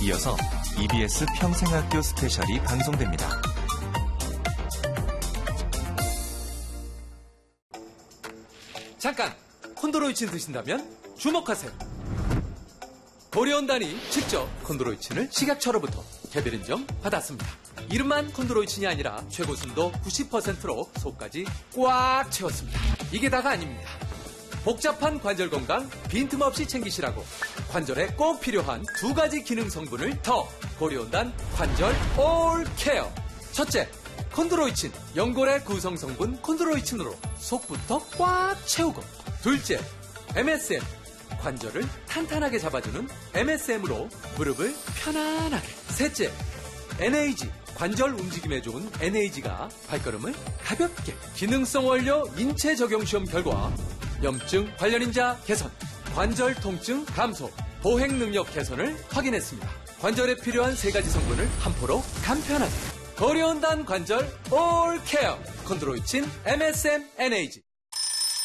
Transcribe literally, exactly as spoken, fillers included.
이어서 이비에스 평생학교 스페셜이 방송됩니다. 잠깐! 콘드로이친 드신다면 주목하세요. 고려온단이 직접 콘드로이친을 식약처로부터 개별 인정 받았습니다. 이름만 콘드로이친이 아니라 최고 순도 구십 퍼센트로 속까지 꽉 채웠습니다. 이게 다가 아닙니다. 복잡한 관절 건강 빈틈없이 챙기시라고 관절에 꼭 필요한 두 가지 기능 성분을 더 고려온단 관절 올 케어. 첫째, 콘드로이친, 연골의 구성 성분 콘드로이친으로 속부터 꽉 채우고, 둘째, 엠에스엠, 관절을 탄탄하게 잡아주는 엠에스엠으로 무릎을 편안하게, 셋째, 엔에이지, 관절 움직임에 좋은 엔에이지가 발걸음을 가볍게, 기능성 원료 인체 적용 시험 결과 염증 관련 인자 개선, 관절 통증 감소, 보행 능력 개선을 확인했습니다. 관절에 필요한 세 가지 성분을 한 포로 간편하게. 고려온단 관절 올 케어 콘드로이친 엠에스엠 엔에이지.